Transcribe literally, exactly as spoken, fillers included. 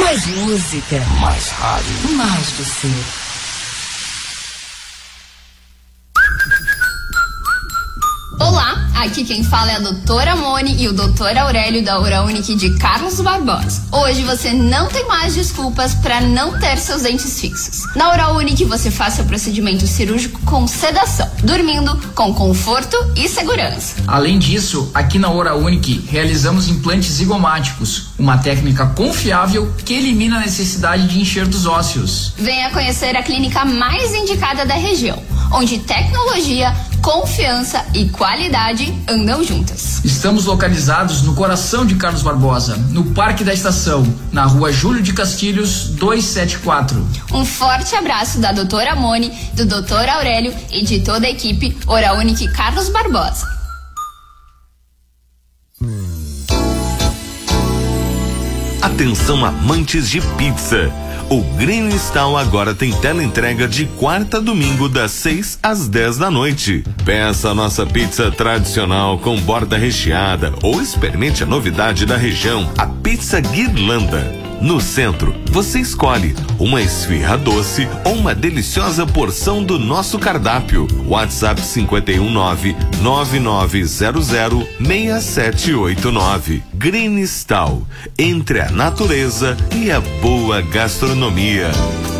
Mais música. Mais rádio. Mais você. Olá, aqui quem fala é a doutora Mone e o doutor Aurélio da Oraunic de Carlos Barbosa. Hoje você não tem mais desculpas para não ter seus dentes fixos. Na Oraunic você faz seu procedimento cirúrgico com sedação, dormindo com conforto e segurança. Além disso, aqui na Oraunic realizamos implantes zigomáticos, uma técnica confiável que elimina a necessidade de enxertos ósseos. Venha conhecer a clínica mais indicada da região, onde tecnologia, confiança e qualidade andam juntas. Estamos localizados no coração de Carlos Barbosa, no Parque da Estação, na rua Júlio de Castilhos, duzentos e setenta e quatro. Um forte abraço da doutora Mone, do doutor Aurélio e de toda a equipe Oraunic Carlos Barbosa. Atenção amantes de pizza! O Green Stall agora tem teleentrega de quarta a domingo das seis às dez da noite. Peça a nossa pizza tradicional com borda recheada ou experimente a novidade da região, a pizza Guirlanda. No centro, você escolhe uma esfirra doce ou uma deliciosa porção do nosso cardápio. WhatsApp cinco um nove, nove nove zero zero, seis sete oito nove. Green Stall, entre a natureza e a boa gastronomia.